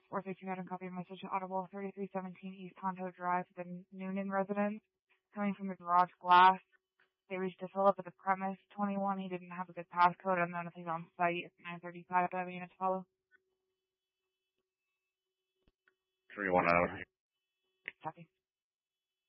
432 had a copy of message audible 3317 East Tonto Drive, the Noonan residence, coming from the garage glass. They reached a Philip at the premise. 21, he didn't have a good passcode. Unknown if he's on site. 935, I have a unit to follow. 3-1 out. Copy.